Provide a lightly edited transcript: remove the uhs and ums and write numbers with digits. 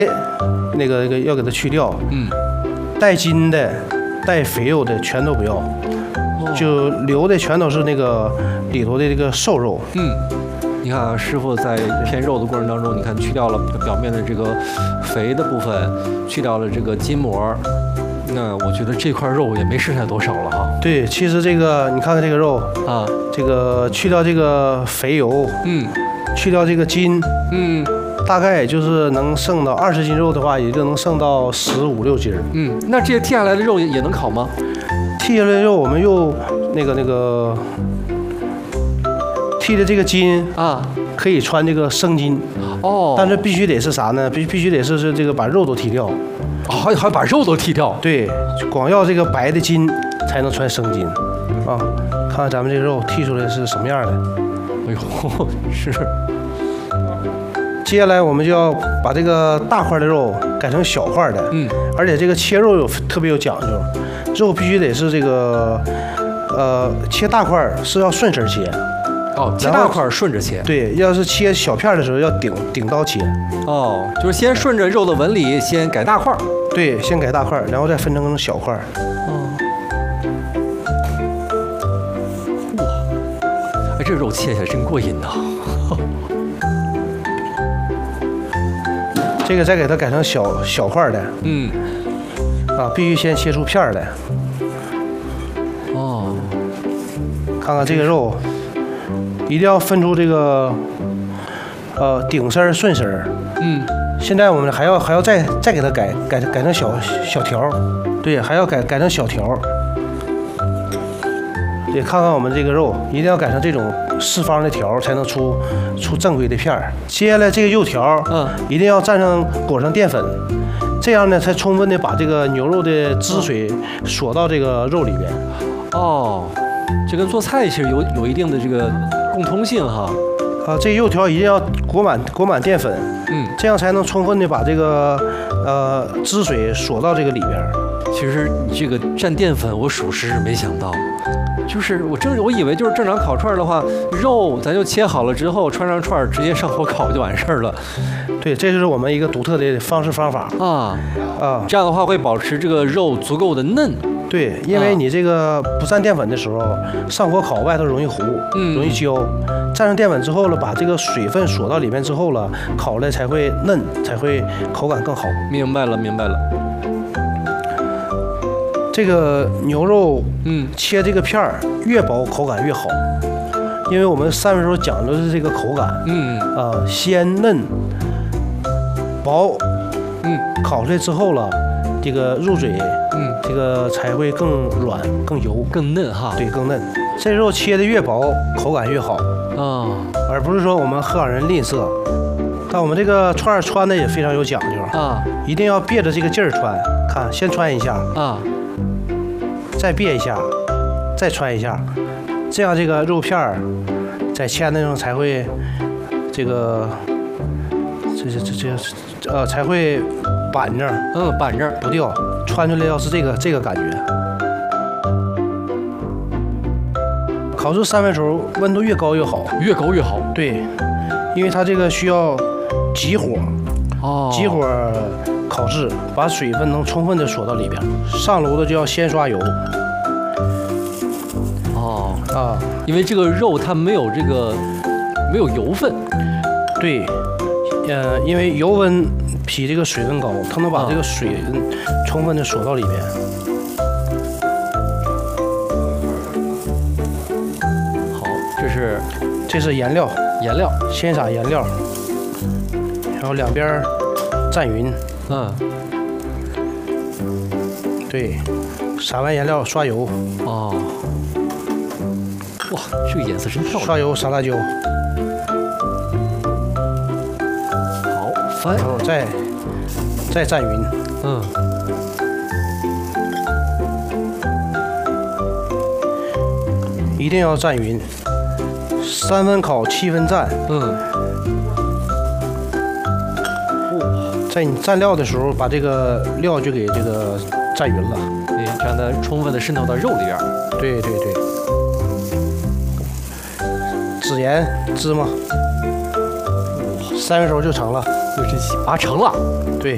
那个要给它去掉，带筋的、带肥肉的全都不要，就留的全都是那个里头的这个瘦肉。 你看啊，师傅在片肉的过程当中，你看去掉了表面的这个肥的部分，去掉了这个筋膜，那我觉得这块肉也没剩下多少了哈。 对，其实这个你看看这个肉啊，这个去掉这个肥油，去掉这个筋，大概也就是能剩到20斤肉的话，也就能剩到15、16斤。 那这些剔下来的肉也能烤吗？ 剔下来的肉我们又那个剔的这个筋啊，可以穿这个生筋但是必须得是啥呢？必须得是这个把肉都剔掉。 还把肉都剔掉？ 对，光要这个白的筋才能穿生筋啊。看看咱们这个肉剔出来是什么样的。 哎呦，是。 接下来我们就要把这个大块的肉改成小块的，而且这个切肉特别有讲究，肉必须得是这个，切大块是要顺身切， 切大块顺着切， 对，要是切小片的时候要顶刀切， 就是先顺着肉的纹理先改大块， 对，先改大块，然后再分成小块， 哇，哎，这肉切起来真过瘾呐。 这个再给它改成小块的，必须先切出片来。看看这个肉，一定要分出这个，顶身顺身。现在我们还要再给它改成小条，对，还要改成小条。对，看看我们这个肉，一定要改成这种四方的条，才能出正规的片儿。接下来这个肉条，一定要裹上淀粉，这样呢才充分的把这个牛肉的汁水锁到这个肉里边。 这跟做菜其实有一定的这个共通性哈。 这肉条一定要裹满淀粉，这样才能充分的把这个汁水锁到这个里边。 其实你这个蘸淀粉，我属实是没想到。就是我以为就是正常烤串的话，肉咱就切好了之后穿上串直接上火烤就完事儿了。 对，这就是我们一个独特的方法这样的话会保持这个肉足够的嫩。 对，因为你这个不蘸淀粉的时候，上火烤外头容易糊，容易焦。蘸上淀粉之后了，把这个水分锁到里面之后了，烤出来才会嫩，才会口感更好。 明白了。 这个牛肉，切这个片儿越薄口感越好，因为我们三文肉讲究的是这个口感，鲜嫩薄，烤出来之后了，这个入嘴，这个才会更软、更油、 更嫩哈。 对，更嫩。这肉切的越薄，口感越好而不是说我们河南人吝啬。但我们这个串儿穿的也非常有讲究一定要别着这个劲儿穿。看，先穿一下再别一下，再穿一下，这样这个肉片儿在切的时候才会这个才会板正， 板正不掉，穿出来要是这个感觉。烤制三文熟温度越高越好， 越高越好。 对，因为它这个需要急火，急火烤制，把水分能充分的锁到里边。上炉子就要先刷油。 因为这个肉它没有油分。 对，因为油温比这个水温高，它能把这个水充分的锁到里边。 好，这是颜料，先撒颜料，然后两边蘸匀。对，撒完颜料刷油。 哇，这个颜色真漂亮。 刷油撒辣椒。 好，翻， 然后再蘸匀。一定要蘸匀，3分烤7分蘸。在你蘸料的时候，把这个料就给这个蘸匀了， 对，让它充分的渗透到肉里边。 对。孜盐、芝麻，3分熟就成了。 真行啊，成了。 对。